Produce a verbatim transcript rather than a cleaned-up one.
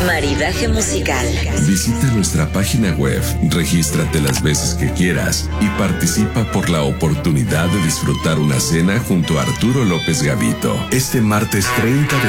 Maridaje musical. Visita nuestra página web, regístrate las veces que quieras y participa por la oportunidad de disfrutar una cena junto a Arturo López Gavito este martes treinta de